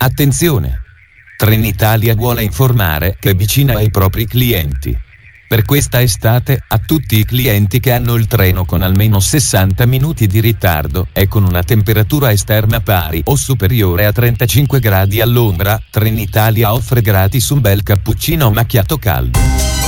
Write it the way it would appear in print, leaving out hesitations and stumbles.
Attenzione! Trenitalia vuole informare che è vicina ai propri clienti. Per questa estate, a tutti i clienti che hanno il treno con almeno 60 minuti di ritardo e con una temperatura esterna pari o superiore a 35 gradi all'ombra, Trenitalia offre gratis un bel cappuccino macchiato caldo.